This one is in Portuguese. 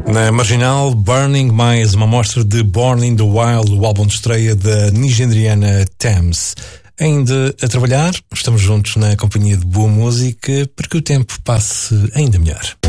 Na Marginal, Burning Mais, uma mostra de Born in the Wild, o álbum de estreia da nigeriana Tems. Ainda a trabalhar, estamos juntos na companhia de boa música para que o tempo passe ainda melhor.